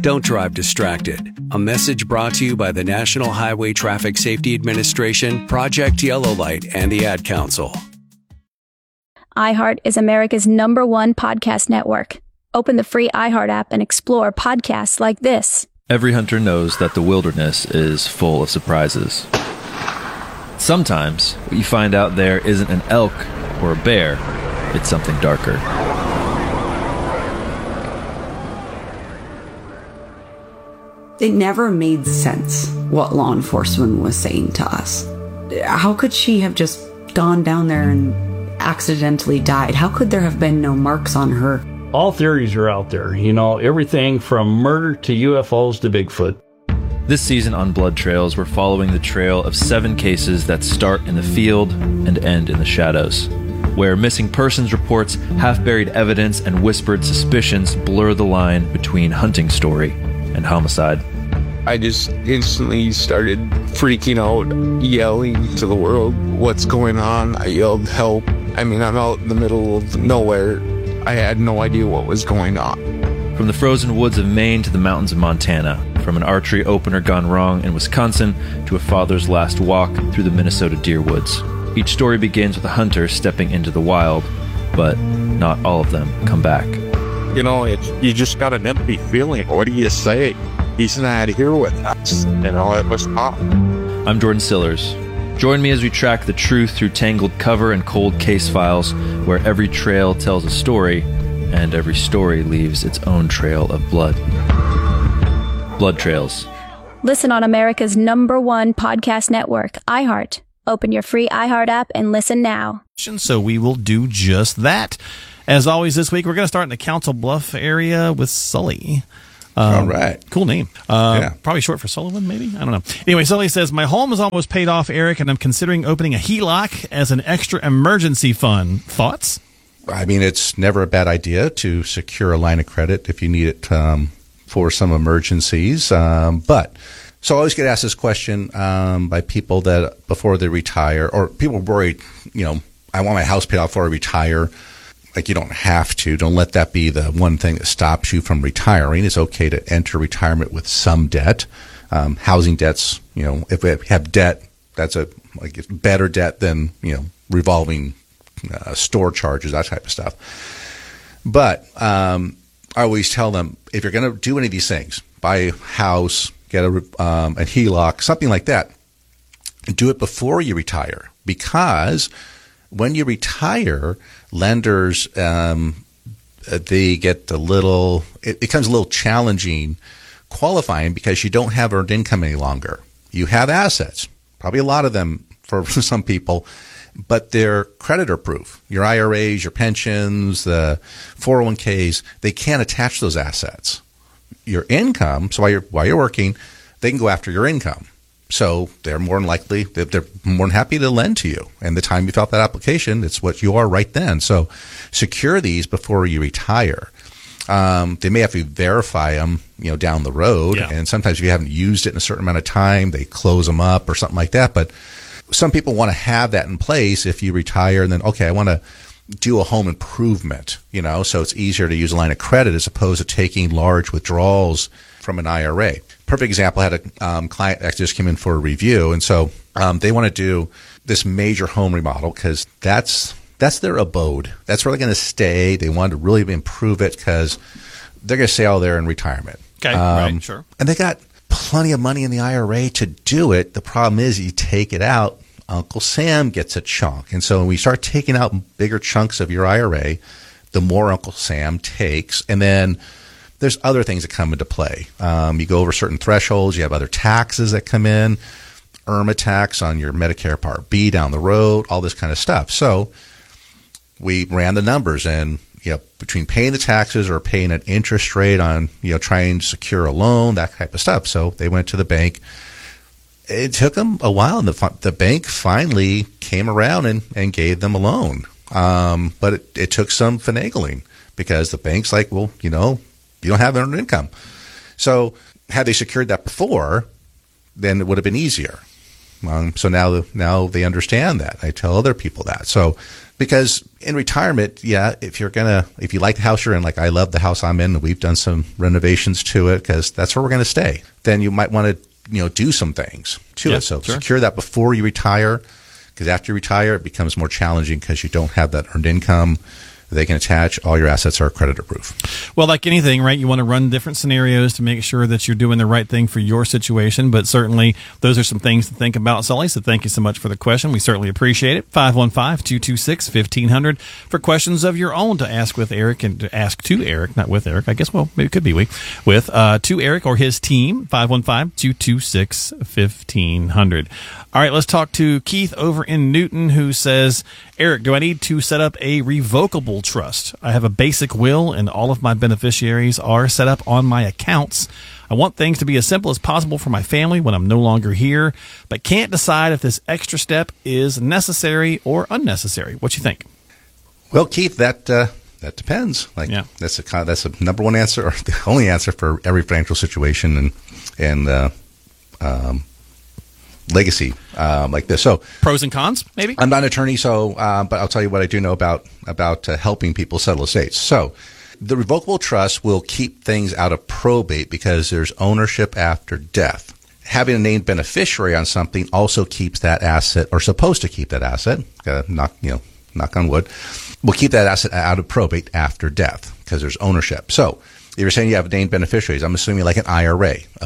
Don't drive distracted. A message brought to you by the National Highway Traffic Safety Administration, Project Yellow Light, and the Ad Council. iHeart is America's #1 podcast network. Open the free iHeart app and explore podcasts like this. Every hunter knows that the wilderness is full of surprises. Sometimes, what you find out there isn't an elk or a bear, it's something darker. It never made sense what law enforcement was saying to us. How could she have just gone down there and accidentally died? How could there have been no marks on her? All theories are out there, everything from murder to UFOs to Bigfoot. This season on Blood Trails, we're following the trail of 7 cases that start in the field and end in the shadows, where missing persons reports, half-buried evidence, and whispered suspicions blur the line between hunting story and homicide. I just instantly started freaking out, yelling to the world, "What's going on?" I yelled, "Help." I'm out in the middle of nowhere. I had no idea what was going on. From the frozen woods of Maine to the mountains of Montana, from an archery opener gone wrong in Wisconsin to a father's last walk through the Minnesota deer woods. Each story begins with a hunter stepping into the wild, but not all of them come back. You just got an empty feeling. What do you say? He's not here with us. It was tough. I'm Jordan Sillers. Join me as we track the truth through tangled cover and cold case files, where every trail tells a story, and every story leaves its own trail of blood. Blood Trails. Listen on America's #1 podcast network, iHeart. Open your free iHeart app and listen now. So we will do just that. As always, this week, we're going to start in the Council Bluff area with Sully. All right. Cool name. Probably short for Sullivan, maybe? I don't know. Anyway, Sully says, "My home is almost paid off, Eric, and I'm considering opening a HELOC as an extra emergency fund. Thoughts?" It's never a bad idea to secure a line of credit if you need it for some emergencies. So I always get asked this question by people that before they retire, or people worried, I want my house paid off before I retire. Like, you don't have to. Don't let that be the one thing that stops you from retiring. It's okay to enter retirement with some debt. Housing debts, if we have debt, that's it's better debt than, revolving store charges, that type of stuff. But I always tell them, if you're going to do any of these things, buy a house, get a HELOC, something like that, do it before you retire, because when you retire, lenders, they get it becomes a little challenging qualifying because you don't have earned income any longer. You have assets, probably a lot of them for some people, but they're creditor proof. Your IRAs, your pensions, the 401ks, they can't attach those assets. Your income, so while you're working, they can go after your income. So they're more than likely, they're more than happy to lend to you. And the time you fill out that application, it's what you are right then. So secure these before you retire. They may have to verify them, down the road. Yeah. And sometimes if you haven't used it in a certain amount of time, they close them up or something like that. But some people want to have that in place if you retire and then, okay, I want to do a home improvement, so it's easier to use a line of credit as opposed to taking large withdrawals from an IRA. Perfect example, I had a client that just came in for a review, and so they want to do this major home remodel because that's their abode. That's where they're going to stay. They want to really improve it because they're going to stay all there in retirement. Okay, right, sure. And they got plenty of money in the IRA to do it. The problem is you take it out, Uncle Sam gets a chunk. And so when we start taking out bigger chunks of your IRA, the more Uncle Sam takes. And then there's other things that come into play. You go over certain thresholds. You have other taxes that come in, IRMA tax on your Medicare Part B down the road, all this kind of stuff. So we ran the numbers, and between paying the taxes or paying an interest rate on trying to secure a loan, that type of stuff. So they went to the bank. It took them a while, and the bank finally came around and gave them a loan. But it took some finagling because the bank's like, well, you don't have earned income. So had they secured that before, then it would have been easier. So now they understand that. I tell other people that. So because in retirement, if you like the house you're in, like I love the house I'm in, and we've done some renovations to it because that's where we're going to stay. Then you might want to do some things to it. So secure that before you retire, because after you retire, it becomes more challenging because you don't have that earned income. They can attach. All your assets are creditor proof. Well, like anything, right? You want to run different scenarios to make sure that you're doing the right thing for your situation. But certainly, those are some things to think about, Sully. So thank you so much for the question. We certainly appreciate it. 515-226-1500 for questions of your own to ask with Eric and to ask to Eric, not with Eric. I guess, well, maybe it could be with to Eric or his team. 515-226-1500. All right, let's talk to Keith over in Newton, who says, Eric, do I need to set up a revocable trust? I have a basic will, and all of my beneficiaries are set up on my accounts. I want things to be as simple as possible for my family when I'm no longer here, but can't decide if this extra step is necessary or unnecessary. What you think? Well, Keith, that depends. That's a number one answer, or the only answer for every financial situation and legacy like this. So pros and cons, maybe? I'm not an attorney, but I'll tell you what I do know about helping people settle estates. So the revocable trust will keep things out of probate because there's ownership after death. Having a named beneficiary on something also keeps that asset, or supposed to keep that asset, knock on wood, will keep that asset out of probate after death because there's ownership. So if you're saying you have named beneficiaries, I'm assuming like an IRA, a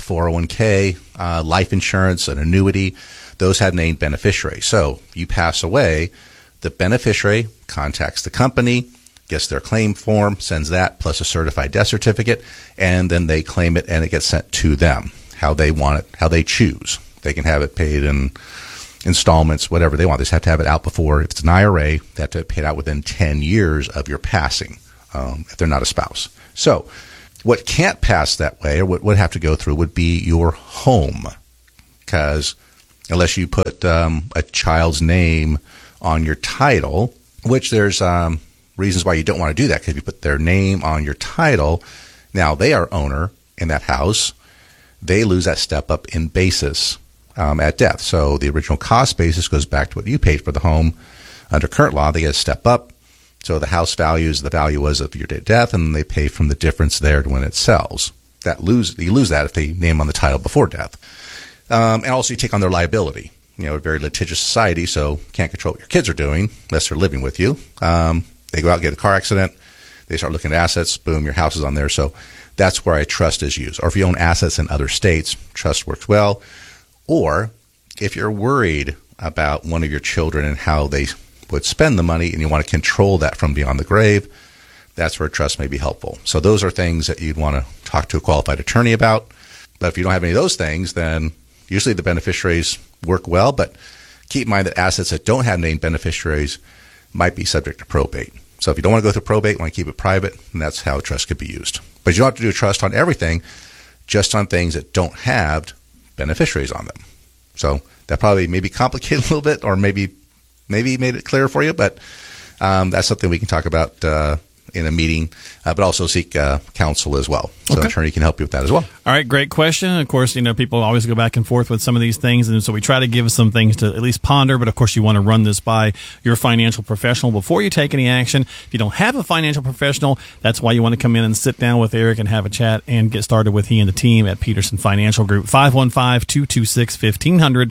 401k, life insurance, an annuity, those have named beneficiaries. So you pass away, the beneficiary contacts the company, gets their claim form, sends that plus a certified death certificate, and then they claim it and it gets sent to them, how they want it, how they choose. They can have it paid in installments, whatever they want. They just have to have it out before. If it's an IRA, they have to have it paid out within 10 years of your passing, if they're not a spouse. So what can't pass that way, or what would have to go through, would be your home. Because unless you put a child's name on your title, which there's reasons why you don't want to do that, because if you put their name on your title, now they are owner in that house, they lose that step up in basis at death. So the original cost basis goes back to what you paid for the home. Under current law, they get a step up. So the house value is the value was of your death, and they pay from the difference there to when it sells. You lose that if they name on the title before death. And also you take on their liability. A very litigious society, so can't control what your kids are doing unless they're living with you. They go out and get a car accident. They start looking at assets. Boom, your house is on there. So that's where a trust is used. Or if you own assets in other states, trust works well. Or if you're worried about one of your children and how they would spend the money and you want to control that from beyond the grave, that's where a trust may be helpful. So those are things that you'd want to talk to a qualified attorney about. But if you don't have any of those things, then usually the beneficiaries work well. But keep in mind that assets that don't have named beneficiaries might be subject to probate. So if you don't want to go through probate, you want to keep it private, and that's how a trust could be used. But you don't have to do a trust on everything, just on things that don't have beneficiaries on them. So that probably maybe complicated a little bit, or maybe made it clearer for you, but that's something we can talk about in a meeting, but also seek counsel as well. So an attorney can help you with that as well. All right, great question. Of course, people always go back and forth with some of these things, and so we try to give some things to at least ponder, but of course you want to run this by your financial professional before you take any action. If you don't have a financial professional, that's why you want to come in and sit down with Eric and have a chat and get started with he and the team at Peterson Financial Group. 515-226-1500.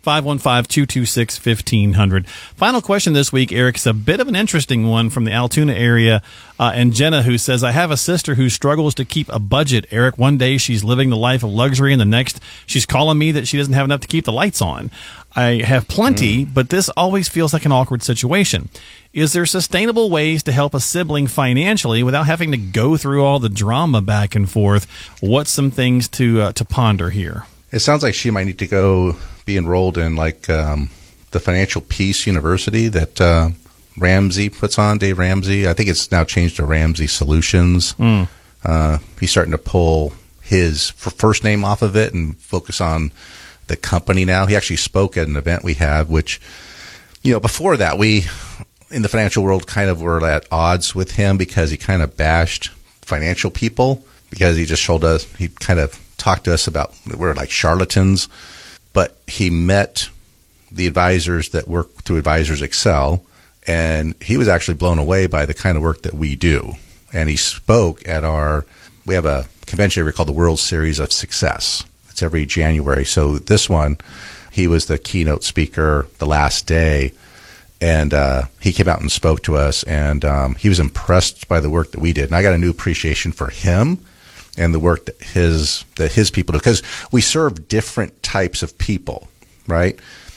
515-226-1500. Final question this week, Eric, is a bit of an interesting one from the Altoona area. And Jenna, who says, I have a sister who struggles to keep a budget, Eric. One day she's living the life of luxury, and the next she's calling me that she doesn't have enough to keep the lights on. I have plenty, but this always feels like an awkward situation. Is there sustainable ways to help a sibling financially without having to go through all the drama back and forth? What's some things to ponder here? It sounds like she might need to go be enrolled in the Financial Peace University that Ramsey puts on, Dave Ramsey. I think it's now changed to Ramsey Solutions. He's starting to pull his first name off of it and focus on the company now. He actually spoke at an event we had, which, before that, we in the financial world kind of were at odds with him because he kind of bashed financial people because he just showed us, he kind of talked to us about we're like charlatans. But he met the advisors that work through Advisors Excel, and he was actually blown away by the kind of work that we do. And he spoke at we have a convention every called the World Series of Success. It's every January. So this one, he was the keynote speaker the last day, and he came out and spoke to us, and he was impressed by the work that we did. And I got a new appreciation for him and the work that his people do, because we serve different types of people, right?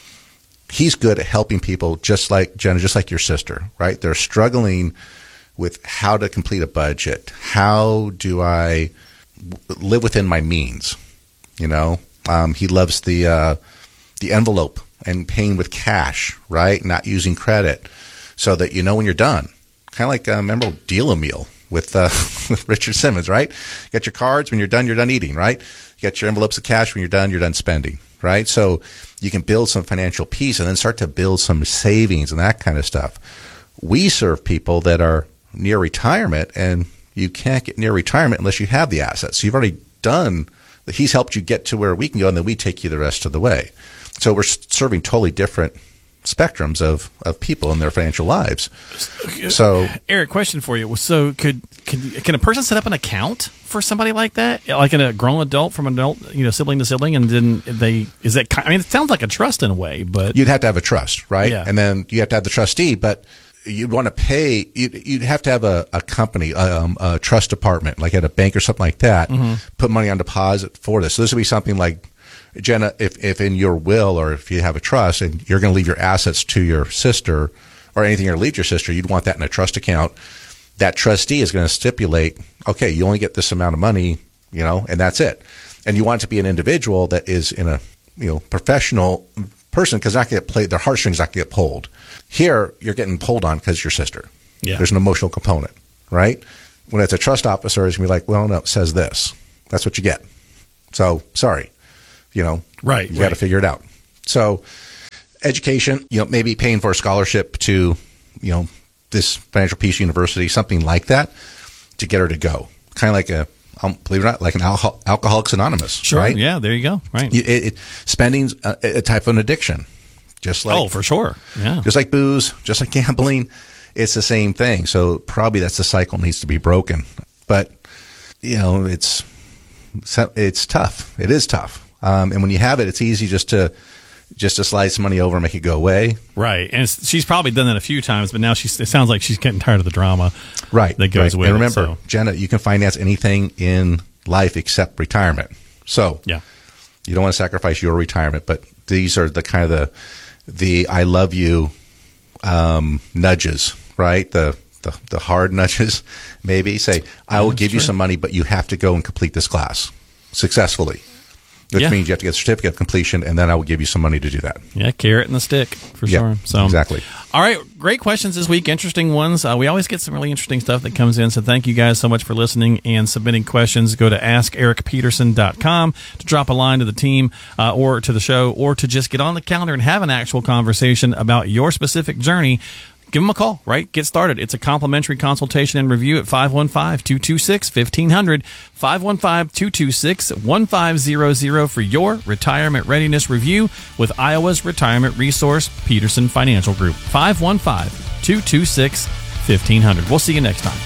He's good at helping people, just like Jenna, just like your sister, right? They're struggling with how to complete a budget. How do I live within my means? You know, he loves the envelope and paying with cash, right? Not using credit, so that you know when you're done. Kind of like remember Deal-A-Meal with Richard Simmons, right? You got your cards. When you're done eating, right? You got your envelopes of cash. When you're done spending, right? So you can build some financial peace and then start to build some savings and that kind of stuff. We serve people that are near retirement, and you can't get near retirement unless you have the assets. So you've already done. He's helped you get to where we can go, and then we take you the rest of the way. So we're serving totally different spectrums of people in their financial lives. So, Eric, question for you. So can a person set up an account for somebody like that, like a grown adult from adult, sibling to sibling, and then it sounds like a trust in a way, but you'd have to have a trust, right? Yeah. And then you have to have the trustee, but you'd want to pay. You'd have to have a company, a trust department, like at a bank or something like that, put money on deposit for this. So this would be something like, Jenna, if in your will, or if you have a trust and you're going to leave your assets to your sister, or anything you're going to leave to your sister, you'd want that in a trust account. That trustee is going to stipulate, okay, you only get this amount of money, and that's it. And you want it to be an individual that is in a professional person, because not get played, their heartstrings not get pulled. Here, you're getting pulled on because it's your sister. Yeah. There's an emotional component, right? When it's a trust officer, it's going to be like, well, no, it says this. That's what you get. So, sorry. Right. You got to figure it out. So, education, maybe paying for a scholarship to, this Financial Peace University, something like that, to get her to go. Kind of like believe it or not, like an Alcoholics Anonymous. Sure. Right? Yeah. There you go. Right. Spending's a type of an addiction. Just like, for sure. Yeah. Just like booze, just like gambling, it's the same thing. So probably that's the cycle needs to be broken. But it's tough. It is tough. And when you have it, it's easy just to slide some money over and make it go away. Right. And she's probably done that a few times, but now it sounds like she's getting tired of the drama. Right. That goes with and remember, it. So. Jenna, you can finance anything in life except retirement. So yeah, you don't want to sacrifice your retirement, but these are the kind of the I love you nudges, right? The hard nudges, maybe say, I will give you some money, but you have to go and complete this class successfully. Which means you have to get a certificate of completion, and then I will give you some money to do that. Yeah, carrot and the stick, for sure. So exactly. All right, great questions this week, interesting ones. We always get some really interesting stuff that comes in, so thank you guys so much for listening and submitting questions. Go to AskEricPeterson.com to drop a line to the team or to the show, or to just get on the calendar and have an actual conversation about your specific journey. Give them a call, right? Get started. It's a complimentary consultation and review at 515-226-1500, 515-226-1500 for your retirement readiness review with Iowa's Retirement Resource Peterson Financial Group, 515-226-1500. We'll see you next time.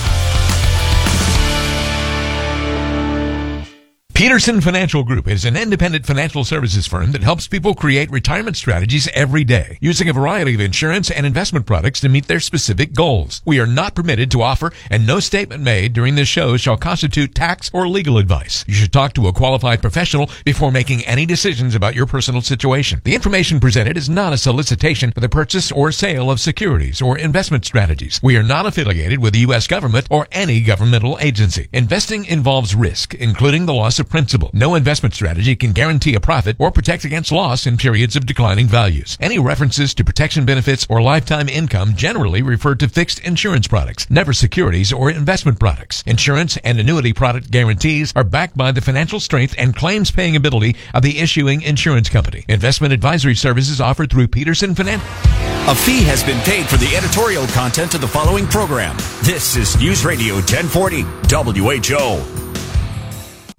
Peterson Financial Group is an independent financial services firm that helps people create retirement strategies every day, using a variety of insurance and investment products to meet their specific goals. We are not permitted to offer, and no statement made during this show shall constitute tax or legal advice. You should talk to a qualified professional before making any decisions about your personal situation. The information presented is not a solicitation for the purchase or sale of securities or investment strategies. We are not affiliated with the U.S. government or any governmental agency. Investing involves risk, including the loss of principal. No investment strategy can guarantee a profit or protect against loss in periods of declining values. Any references to protection benefits or lifetime income generally refer to fixed insurance products, never securities or investment products. Insurance and annuity product guarantees are backed by the financial strength and claims paying ability of the issuing insurance company. Investment advisory services offered through Peterson Financial. A fee has been paid for the editorial content of the following program. This is News Radio 1040 WHO.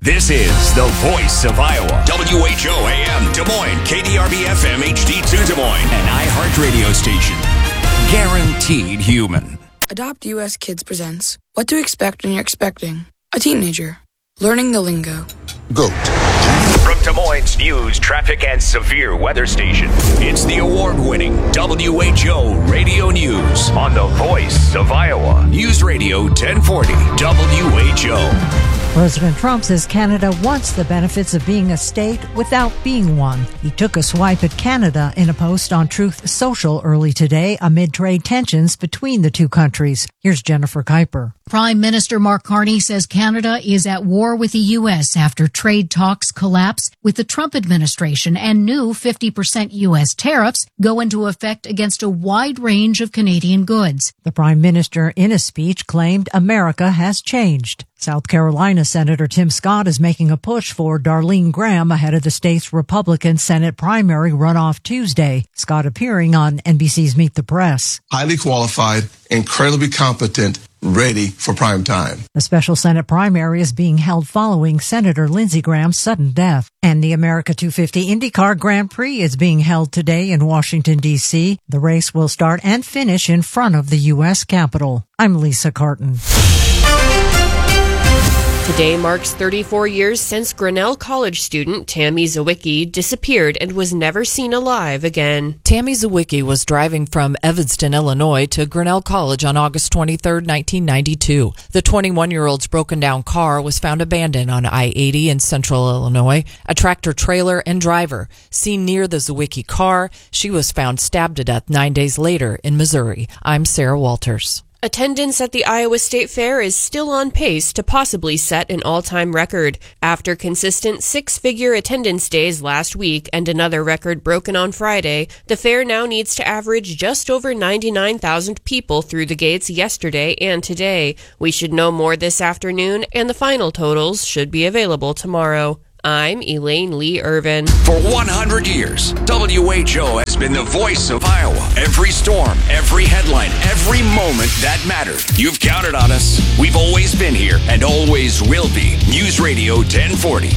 This is the voice of Iowa. WHO AM Des Moines, KDRB FM HD2 Des Moines, an iHeart radio station. Guaranteed human. Adopt US Kids presents What to Expect When You're Expecting a Teenager. Learning the lingo. GOAT. From Des Moines News, traffic, and severe weather station, it's the award-winning WHO Radio News on the voice of Iowa. News Radio 1040 WHO. President Trump says Canada wants the benefits of being a state without being one. He took a swipe at Canada in a post on Truth Social early today amid trade tensions between the two countries. Here's Jennifer Kuiper. Prime Minister Mark Carney says Canada is at war with the U.S. after trade talks collapse with the Trump administration and new 50% U.S. tariffs go into effect against a wide range of Canadian goods. The Prime Minister, in a speech, claimed America has changed. South Carolina Senator Tim Scott is making a push for Darlene Graham ahead of the state's Republican Senate primary runoff Tuesday. Scott appearing on NBC's Meet the Press. Highly qualified, incredibly competent, ready for prime time. The special Senate primary is being held following Senator Lindsey Graham's sudden death. And the America 250 IndyCar Grand Prix is being held today in Washington, D.C. The race will start and finish in front of the U.S. Capitol. I'm Lisa Carton. Today marks 34 years since Grinnell College student Tammy Zawicki disappeared and was never seen alive again. Tammy Zawicki was driving from Evanston, Illinois to Grinnell College on August 23, 1992. The 21-year-old's broken down car was found abandoned on I-80 in central Illinois. A tractor trailer and driver seen near the Zawicki car. She was found stabbed to death 9 days later in Missouri. I'm Sarah Walters. Attendance at the Iowa State Fair is still on pace to possibly set an all-time record. After consistent six-figure attendance days last week and another record broken on Friday, the fair now needs to average just over 99,000 people through the gates yesterday and today. We should know more this afternoon, and the final totals should be available tomorrow. I'm Elaine Lee Irvin. For 100 years, WHO has been the voice of Iowa. Every storm, every headline, every moment that mattered. You've counted on us. We've always been here and always will be. News Radio 1040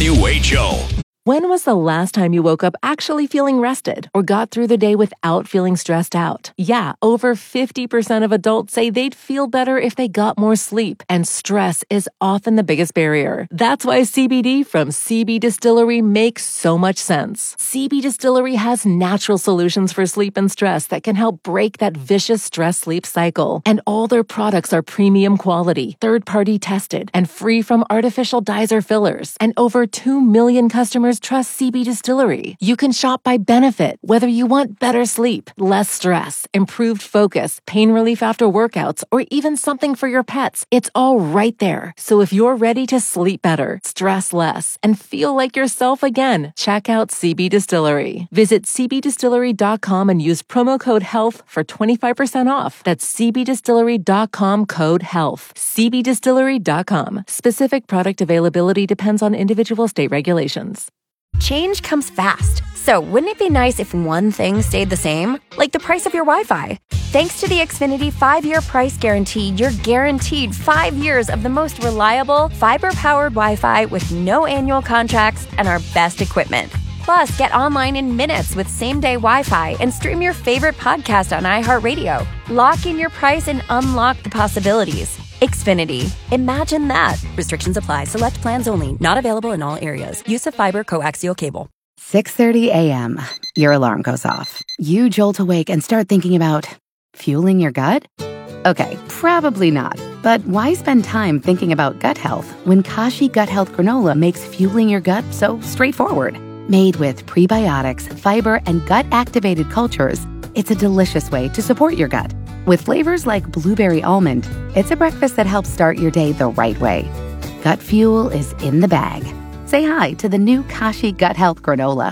WHO. When was the last time you woke up actually feeling rested or got through the day without feeling stressed out? Yeah, over 50% of adults say they'd feel better if they got more sleep, and stress is often the biggest barrier. That's why CBD from CB Distillery makes so much sense. CB Distillery has natural solutions for sleep and stress that can help break that vicious stress-sleep cycle. And all their products are premium quality, third-party tested, and free from artificial dyes or fillers. And over 2 million customers trust CB Distillery. You can shop by benefit, whether you want better sleep, less stress, improved focus, pain relief after workouts, or even something for your pets. It's all right there. So if you're ready to sleep better, stress less, and feel like yourself again, check out CB Distillery. Visit cbdistillery.com and use promo code HEALTH for 25% off. That's cbdistillery.com code HEALTH. cbdistillery.com. Specific product availability depends on individual state regulations. Change comes fast, so wouldn't it be nice if one thing stayed the same? Like the price of your Wi-Fi. Thanks to the Xfinity 5-year price guarantee, you're guaranteed 5 years of the most reliable, fiber-powered Wi-Fi with no annual contracts and our best equipment. Plus, get online in minutes with same-day Wi-Fi and stream your favorite podcast on iHeartRadio. Lock in your price and unlock the possibilities. Xfinity. Imagine that. Restrictions apply. Select plans only. Not available in all areas. Use of fiber coaxial cable. 6:30 a.m. Your alarm goes off. You jolt awake and start thinking about fueling your gut? Okay, probably not. But why spend time thinking about gut health when Kashi Gut Health Granola makes fueling your gut so straightforward? Made with prebiotics, fiber, and gut-activated cultures, it's a delicious way to support your gut. With flavors like blueberry almond, it's a breakfast that helps start your day the right way. Gut fuel is in the bag. Say hi to the new Kashi Gut Health Granola.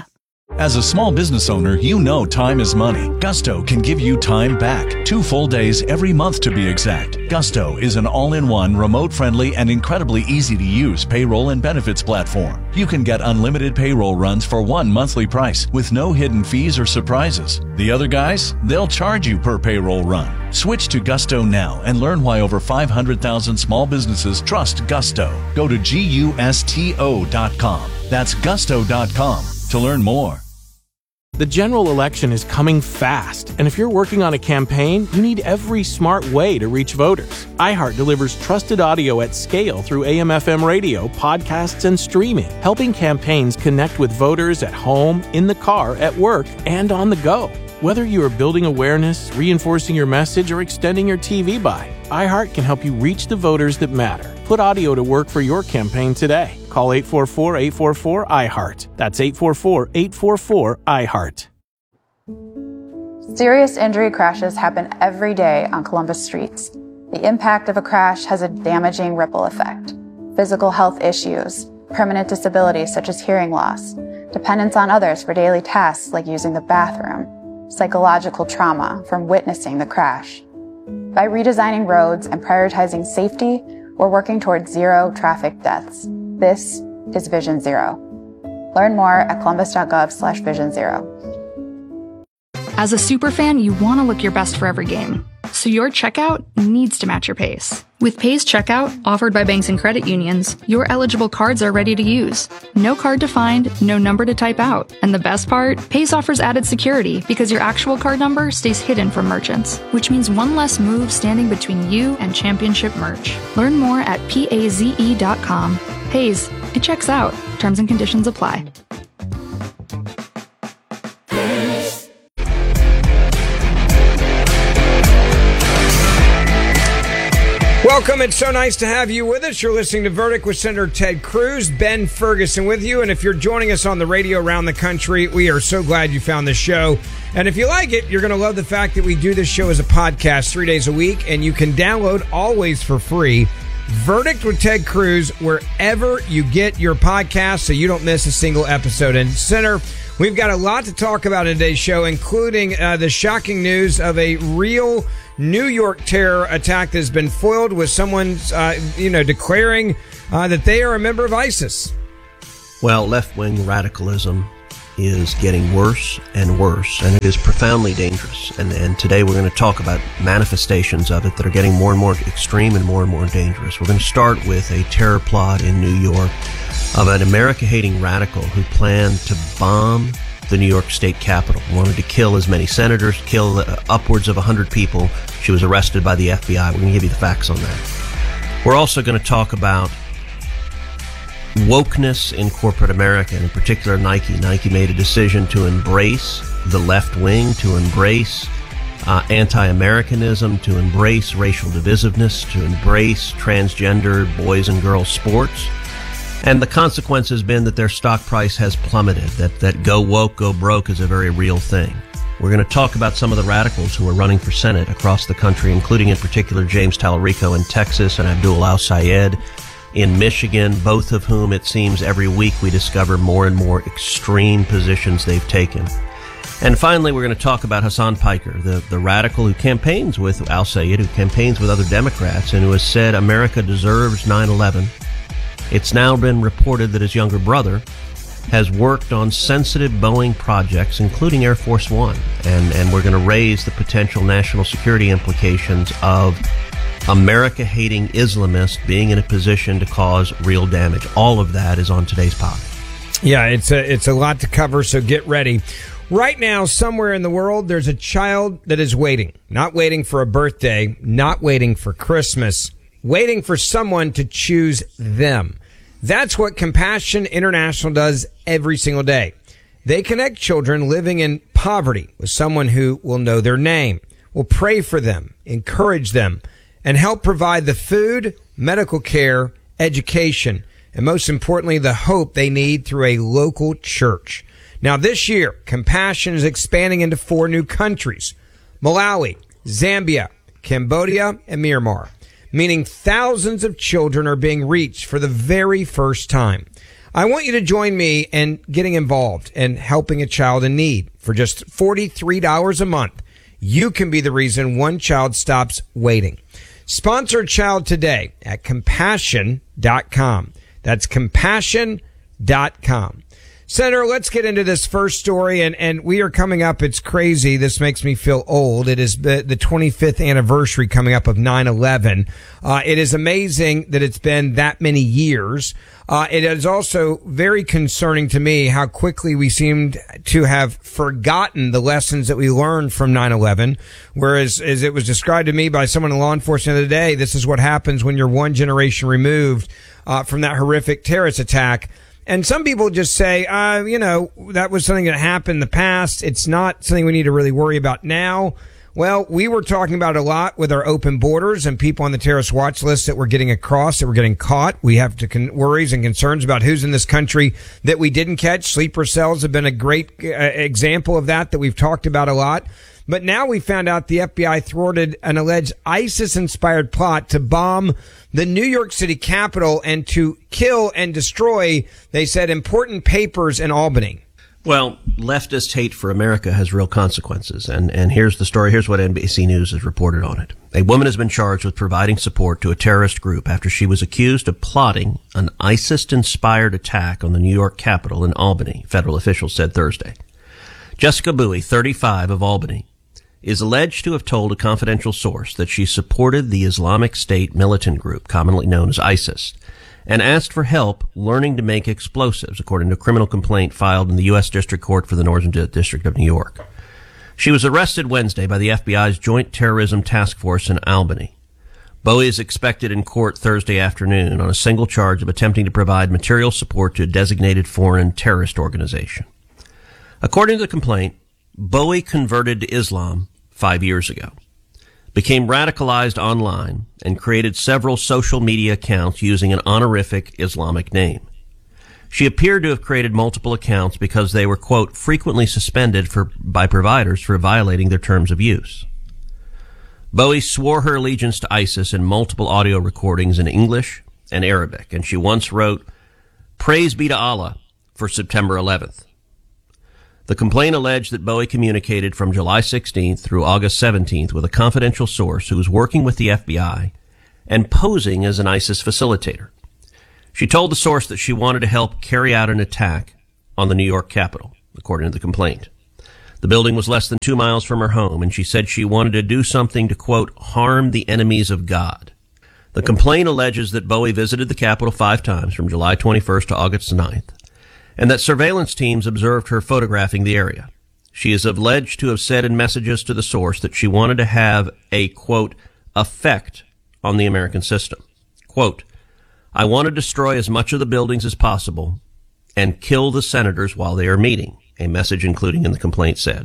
As a small business owner, you know time is money. Gusto can give you time back. 2 full days every month to be exact. Gusto is an all-in-one, remote-friendly, and incredibly easy-to-use payroll and benefits platform. You can get unlimited payroll runs for one monthly price with no hidden fees or surprises. The other guys, they'll charge you per payroll run. Switch to Gusto now and learn why over 500,000 small businesses trust Gusto. Go to GUSTO.com. That's Gusto.com to learn more. The general election is coming fast, and if you're working on a campaign, you need every smart way to reach voters. iHeart delivers trusted audio at scale through AM/FM radio, podcasts, and streaming, helping campaigns connect with voters at home, in the car, at work, and on the go. Whether you are building awareness, reinforcing your message, or extending your TV buy, iHeart can help you reach the voters that matter. Put audio to work for your campaign today. Call 844-844-iHeart. That's 844-844-iHeart. Serious injury crashes happen every day on Columbus streets. The impact of a crash has a damaging ripple effect. Physical health issues, permanent disabilities such as hearing loss, dependence on others for daily tasks like using the bathroom, psychological trauma from witnessing the crash. By redesigning roads and prioritizing safety, we're working towards zero traffic deaths. This is Vision Zero. Learn more at columbus.gov/Vision Zero. As a superfan, you want to look your best for every game. So your checkout needs to match your pace. With Pace Checkout, offered by banks and credit unions, your eligible cards are ready to use. No card to find, no number to type out. And the best part? Pace offers added security because your actual card number stays hidden from merchants, which means one less move standing between you and championship merch. Learn more at PAZE.com. Pace, it checks out. Terms and conditions apply. Welcome. It's so nice to have you with us. You're listening to Verdict with Senator Ted Cruz. Ben Ferguson with you. And if you're joining us on the radio around the country, we are so glad you found this show. And if you like it, you're going to love the fact that we do this show as a podcast 3 days a week. And you can download always for free Verdict with Ted Cruz wherever you get your podcast so you don't miss a single episode. And Senator, we've got a lot to talk about in today's show, including the shocking news of a real New York terror attack that has been foiled with someone, declaring that they are a member of ISIS. Well, left-wing radicalism is getting worse and worse, and it is profoundly dangerous. And today we're going to talk about manifestations of it that are getting more and more extreme and more dangerous. We're going to start with a terror plot in New York of an America-hating radical who planned to bomb the New York State Capitol, wanted to kill as many senators, kill upwards of 100 people. She was arrested by the FBI. We're going to give you the facts on that. We're also going to talk about wokeness in corporate America, and in particular Nike. Nike made a decision to embrace the left wing, to embrace anti-Americanism, to embrace racial divisiveness, to embrace transgender boys and girls sports. And the consequence has been that their stock price has plummeted, that go woke, go broke is a very real thing. We're going to talk about some of the radicals who are running for Senate across the country, including in particular James Tallarico in Texas and Abdul Al-Sayed in Michigan, both of whom it seems every week we discover more and more extreme positions they've taken. And finally, we're going to talk about Hasan Piker, the radical who campaigns with Al-Sayed, who campaigns with other Democrats, and who has said America deserves 9/11. It's now been reported that his younger brother has worked on sensitive Boeing projects, including Air Force One. And we're going to raise the potential national security implications of America-hating Islamists being in a position to cause real damage. All of that is on today's pod. Yeah, it's a lot to cover, so get ready. Right now, somewhere in the world, there's a child that is waiting. Not waiting for a birthday, not waiting for Christmas, waiting for someone to choose them. That's what Compassion International does every single day. They connect children living in poverty with someone who will know their name, will pray for them, encourage them, and help provide the food, medical care, education, and most importantly, the hope they need through a local church. Now, this year, Compassion is expanding into 4 new countries: Malawi, Zambia, Cambodia, and Myanmar, meaning thousands of children are being reached for the very first time. I want you to join me in getting involved and helping a child in need. For just $43 a month, you can be the reason one child stops waiting. Sponsor a child today at compassion.com. That's compassion.com. Senator, let's get into this first story, and we are coming up. It's crazy. This makes me feel old. It is the 25th anniversary coming up of 9/11. It is amazing that it's been that many years. It is also very concerning to me how quickly we seemed to have forgotten the lessons that we learned from 9/11. Whereas, as it was described to me by someone in law enforcement the other day, this is what happens when you're one generation removed from that horrific terrorist attack. And some people just say, that was something that happened in the past. It's not something we need to really worry about now. Well, we were talking about it a lot with our open borders and people on the terrorist watch list that were getting across, that were getting caught. We have worries and concerns about who's in this country that we didn't catch. Sleeper cells have been a great example of that we've talked about a lot. But now we found out the FBI thwarted an alleged ISIS-inspired plot to bomb the New York City Capitol and to kill and destroy, they said, important papers in Albany. Well, leftist hate for America has real consequences. And here's the story. Here's what NBC News has reported on it. A woman has been charged with providing support to a terrorist group after she was accused of plotting an ISIS-inspired attack on the New York Capitol in Albany, federal officials said Thursday. Jessica Bowie, 35, of Albany, is alleged to have told a confidential source that she supported the Islamic State militant group, commonly known as ISIS, and asked for help learning to make explosives, according to a criminal complaint filed in the U.S. District Court for the Northern District of New York. She was arrested Wednesday by the FBI's Joint Terrorism Task Force in Albany. Bowie is expected in court Thursday afternoon on a single charge of attempting to provide material support to a designated foreign terrorist organization. According to the complaint, Bowie converted to Islam 5 years ago, became radicalized online, and created several social media accounts using an honorific Islamic name. She appeared to have created multiple accounts because they were, quote, frequently suspended by providers for violating their terms of use. Bowie swore her allegiance to ISIS in multiple audio recordings in English and Arabic, and she once wrote, "Praise be to Allah" for September 11th. The complaint alleged that Bowie communicated from July 16th through August 17th with a confidential source who was working with the FBI and posing as an ISIS facilitator. She told the source that she wanted to help carry out an attack on the New York Capitol, according to the complaint. The building was less than 2 miles from her home, and she said she wanted to do something to, quote, harm the enemies of God. The complaint alleges that Bowie visited the Capitol 5 times from July 21st to August 9th. And that surveillance teams observed her photographing the area. She is alleged to have said in messages to the source that she wanted to have a, quote, effect on the American system. Quote, "I want to destroy as much of the buildings as possible and kill the senators while they are meeting," a message including in the complaint said.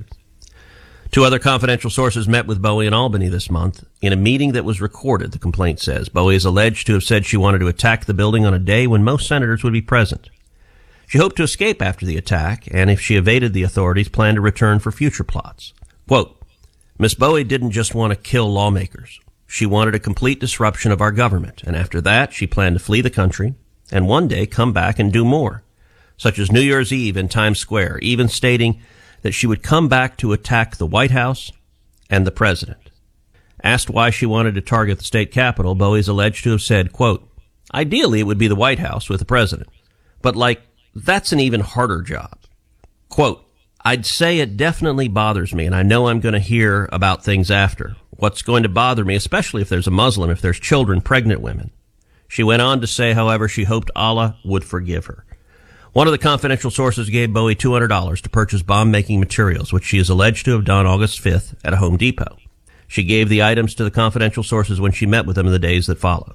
2 other confidential sources met with Bowie in Albany this month. In a meeting that was recorded, the complaint says, Bowie is alleged to have said she wanted to attack the building on a day when most senators would be present. She hoped to escape after the attack, and if she evaded the authorities, planned to return for future plots. Quote, "Miss Bowie didn't just want to kill lawmakers. She wanted a complete disruption of our government, and after that, she planned to flee the country and one day come back and do more, such as New Year's Eve in Times Square, even stating that she would come back to attack the White House and the president." Asked why she wanted to target the state capitol, Bowie is alleged to have said, quote, "Ideally, it would be the White House with the president, but that's an even harder job." Quote, "I'd say it definitely bothers me, and I know I'm going to hear about things after. What's going to bother me, especially if there's a Muslim, if there's children, pregnant women." She went on to say, however, she hoped Allah would forgive her. One of the confidential sources gave Bowie $200 to purchase bomb-making materials, which she is alleged to have done August 5th at a Home Depot. She gave the items to the confidential sources when she met with them in the days that followed.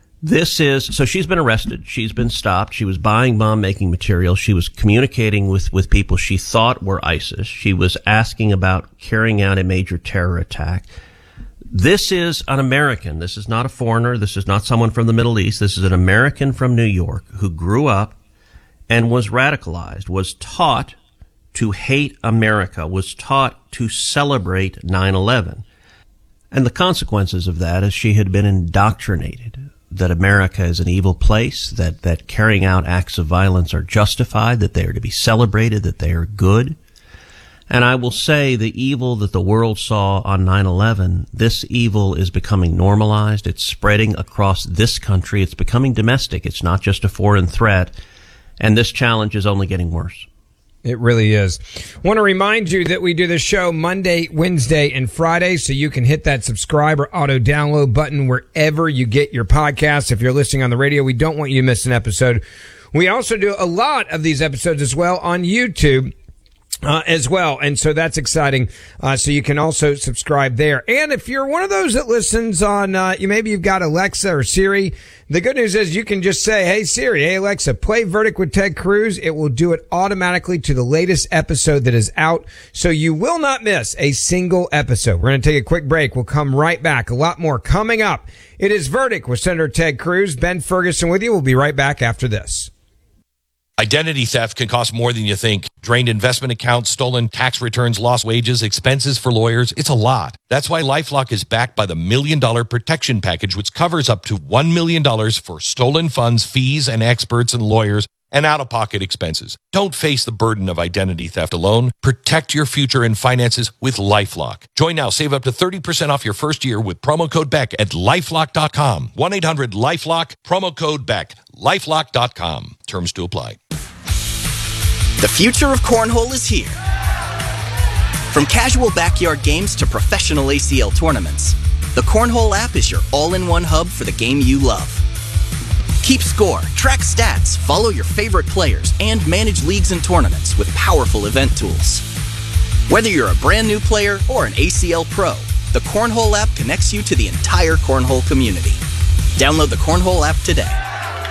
So she's been arrested. She's been stopped. She was buying bomb-making material. She was communicating with people she thought were ISIS. She was asking about carrying out a major terror attack. This is an American. This is not a foreigner. This is not someone from the Middle East. This is an American from New York who grew up and was radicalized, was taught to hate America, was taught to celebrate 9/11. And the consequences of that is she had been indoctrinated that America is an evil place, that carrying out acts of violence are justified, that they are to be celebrated, that they are good. And I will say the evil that the world saw on 9/11, this evil is becoming normalized. It's spreading across this country. It's becoming domestic. It's not just a foreign threat. And this challenge is only getting worse. It really is. Want to remind you that we do the show Monday, Wednesday, and Friday, so you can hit that subscribe or auto download button wherever you get your podcasts. If you're listening on the radio, we don't want you to miss an episode. We also do a lot of these episodes as well on YouTube. As well. And so that's exciting. So you can also subscribe there. And if you're one of those that listens on, maybe you've got Alexa or Siri, the good news is you can just say, hey Siri, hey Alexa, play Verdict with Ted Cruz. It will do it automatically to the latest episode that is out. So you will not miss a single episode. We're going to take a quick break. We'll come right back. A lot more coming up. It is Verdict with Senator Ted Cruz. Ben Ferguson with you. We'll be right back after this. Identity theft can cost more than you think. Drained investment accounts, stolen tax returns, lost wages, expenses for lawyers. It's a lot. That's why LifeLock is backed by the $1 Million Protection Package, which covers up to $1 million for stolen funds, fees, and experts and lawyers, and out-of-pocket expenses. Don't face the burden of identity theft alone. Protect your future and finances with LifeLock. Join now. Save up to 30% off your first year with promo code BECK at LifeLock.com. 1-800-LifeLock, promo code BECK. LifeLock.com. Terms to apply. The future of cornhole is here. From casual backyard games to professional ACL tournaments, the Cornhole app is your all-in-one hub for the game you love. Keep score, track stats, follow your favorite players, and manage leagues and tournaments with powerful event tools. Whether you're a brand new player or an ACL pro, the Cornhole app connects you to the entire cornhole community. Download the Cornhole app today.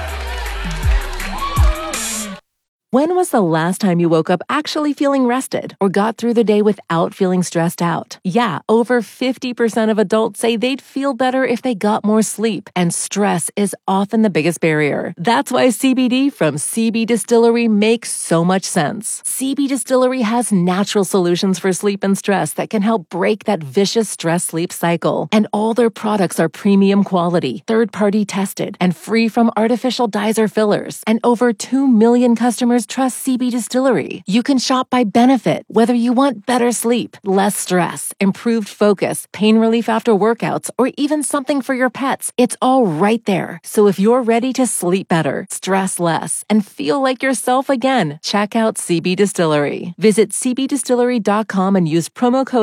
When was the last time you woke up actually feeling rested or got through the day without feeling stressed out? Yeah, over 50% of adults say they'd feel better if they got more sleep, and stress is often the biggest barrier. That's why CBD from CB Distillery makes so much sense. CB Distillery has natural solutions for sleep and stress that can help break that vicious stress-sleep cycle. And all their products are premium quality, third-party tested, and free from artificial dyes or fillers. And over 2 million customers trust CB Distillery. You can shop by benefit, whether you want better sleep, less stress, improved focus, pain relief after workouts, or even something for your pets. It's all right there. So if you're ready to sleep better, stress less, and feel like yourself again, check out CB Distillery. Visit cbdistillery.com and use promo code